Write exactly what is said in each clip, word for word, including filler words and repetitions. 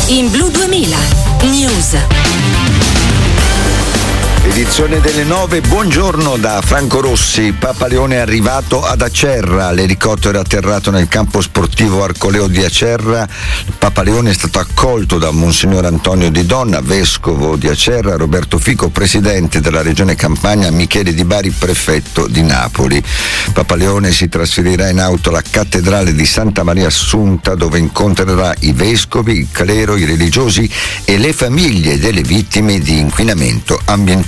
In Blu duemila News. Edizione delle nove, buongiorno da Franco Rossi. Papa Leone è arrivato ad Acerra, l'elicottero è atterrato nel campo sportivo Arcoleo di Acerra. Papa Leone è stato accolto da Monsignor Antonio Di Donna, vescovo di Acerra, Roberto Fico, presidente della regione Campania, Michele Di Bari, prefetto di Napoli. Papa Leone si trasferirà in auto alla cattedrale di Santa Maria Assunta, dove incontrerà i vescovi, il clero, i religiosi e le famiglie delle vittime di inquinamento ambientale.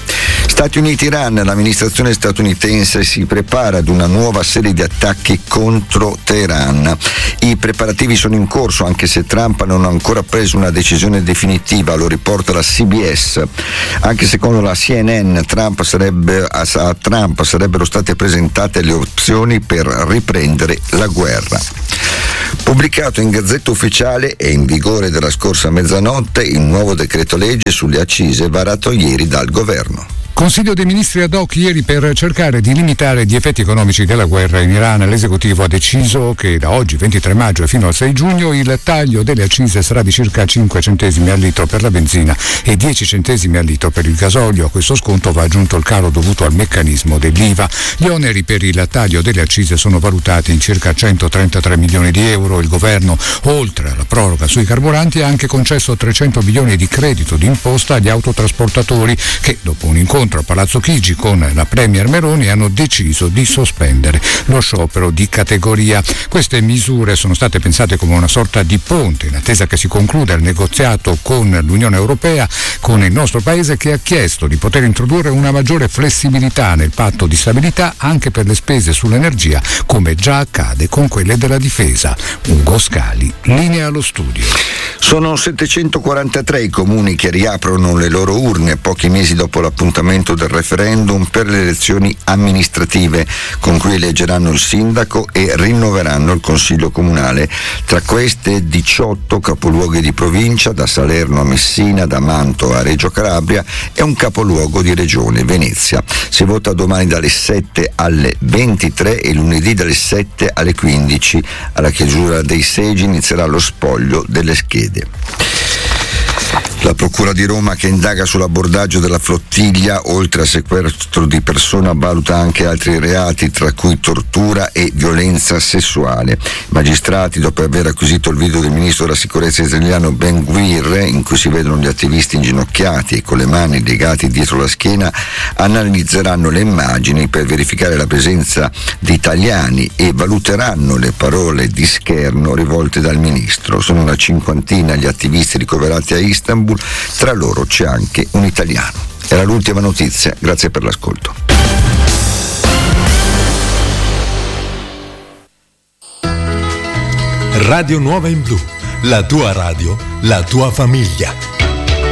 Stati Uniti-Iran, l'amministrazione statunitense si prepara ad una nuova serie di attacchi contro Teheran. I preparativi sono in corso, anche se Trump non ha ancora preso una decisione definitiva, lo riporta la C B S. Anche secondo la C N N, Trump sarebbe, a Trump sarebbero state presentate le opzioni per riprendere la guerra. Pubblicato in Gazzetta Ufficiale e in vigore dalla scorsa mezzanotte il nuovo decreto legge sulle accise varato ieri dal governo. Consiglio dei ministri ad hoc ieri per cercare di limitare gli effetti economici della guerra in Iran. L'esecutivo ha deciso che da oggi ventitré maggio e fino al sei giugno il taglio delle accise sarà di circa cinque centesimi al litro per la benzina e dieci centesimi al litro per il gasolio. A questo sconto va aggiunto il calo dovuto al meccanismo dell'I V A. Gli oneri per il taglio delle accise sono valutati in circa centotrentatré milioni di euro. Il governo, oltre alla proroga sui carburanti, ha anche concesso trecento milioni di credito d'imposta agli autotrasportatori che, dopo un incontro a Palazzo Chigi con la Premier Meloni, hanno deciso di sospendere lo sciopero di categoria. Queste misure sono state pensate come una sorta di ponte in attesa che si concluda il negoziato con l'Unione Europea, con il nostro paese che ha chiesto di poter introdurre una maggiore flessibilità nel patto di stabilità anche per le spese sull'energia, come già accade con quelle della difesa. Ugo Scali, linea allo studio. Sono settecentoquarantatré i comuni che riaprono le loro urne pochi mesi dopo l'appuntamento del referendum per le elezioni amministrative, con cui eleggeranno il sindaco e rinnoveranno il consiglio comunale. Tra queste diciotto capoluoghi di provincia, da Salerno a Messina, da Mantova a Reggio Calabria, e un capoluogo di regione, Venezia. Si vota domani dalle sette alle ventitré e lunedì dalle sette alle quindici. Alla chiusura dei seggi inizierà lo spoglio delle schede. La Procura di Roma, che indaga sull'abbordaggio della flottiglia, oltre a sequestro di persona, valuta anche altri reati, tra cui tortura e violenza sessuale. I magistrati, dopo aver acquisito il video del ministro della sicurezza israeliano Ben Gvir, in cui si vedono gli attivisti inginocchiati e con le mani legati dietro la schiena, analizzeranno le immagini per verificare la presenza di italiani e valuteranno le parole di scherno rivolte dal ministro. Sono una cinquantina gli attivisti ricoverati a Istanbul, tra loro c'è anche un italiano. Era l'ultima notizia, grazie per l'ascolto. Radio Nuova in Blu, la tua radio, la tua famiglia.